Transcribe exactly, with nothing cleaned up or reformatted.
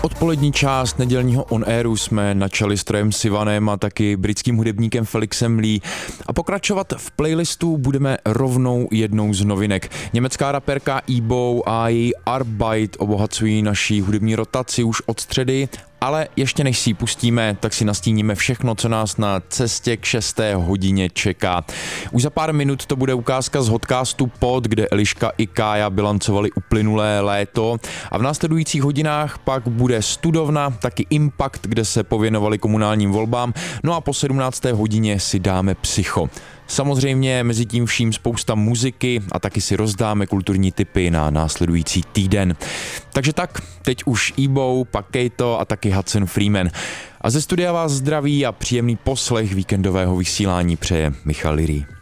Odpolední část nedělního On Airu jsme načali s Trojem Sivanem a taky britským hudebníkem Felixem Lee a pokračovat v playlistu budeme rovnou jednou z novinek. Německá raperka Ebo a její Arbeit obohacují naší hudební rotaci už od středy, ale ještě než si ji pustíme, tak si nastíníme všechno, co nás na cestě k šesté hodině čeká. Už za pár minut to bude ukázka z Hotcastu Pod, kde Eliška i Kája bilancovali uplynulé léto a v následujících hodinách pak bude Studovna, taky Impact, kde se pověnovali komunálním volbám, no a po sedmnácté hodině si dáme Psycho. Samozřejmě mezi tím vším spousta muziky a taky si rozdáme kulturní tipy na následující týden. Takže tak, teď už Ebo, pak Kejto a taky Hudson Freeman. A ze studia vás zdraví a příjemný poslech víkendového vysílání přeje Michal Liry.